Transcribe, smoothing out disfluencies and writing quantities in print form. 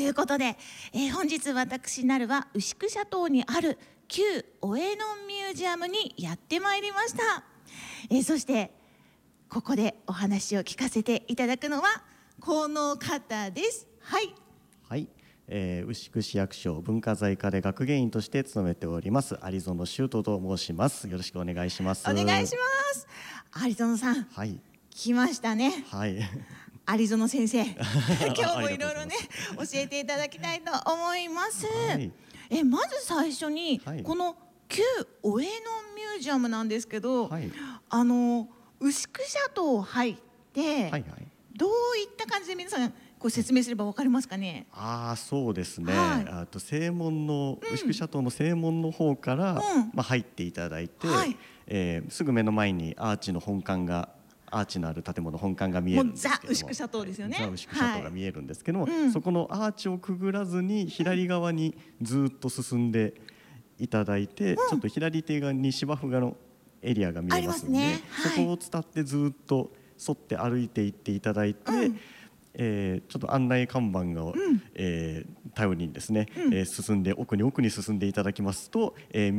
いうことで、本日私なるは牛久シャトーにある旧オエノンミュージアムにやってまいりました。そしてここでお話を聞かせていただくのはこの方です。はい、 はい、牛久市役所文化財課で学芸員として勤めております有園修斗と申します。よろしくお願いします。 お願いします。有園さん、 はい、 来ましたね。 はい、 有園先生今日もいろいろね教えていただきたいと思います。 はい、 まず最初に、 はい、 この旧オエノンミュージアムなんですけど、 はい、 牛久シャトー入って、 はいはい、 どういった感じで皆さんこう説明すればわかりますかね。 そうですね、 はい、 正門の、牛久シャトーの正門の方から、入っていただいて、はい、すぐ目の前にアーチのある建物本館が見えるんですけども、 ザ・牛久シャトーですよね。 ザ・牛久シャトーが見えるんですけども、そこのアーチをくぐらずに左側にずっと進んでいただいて、ちょっと左手側に芝生がのエリアが見えますので、 ね、はい、 そこを伝ってずっと沿って歩いていっていただいて、ちょっと案内看板を、頼りにですね、進んで奥に進んでいただきますと、